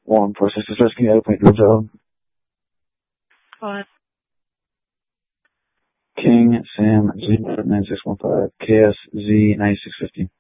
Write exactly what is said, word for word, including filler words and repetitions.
one four six six, can you open the job? Go ahead. King Sam Z nine six one five K S Z ninety six fifty.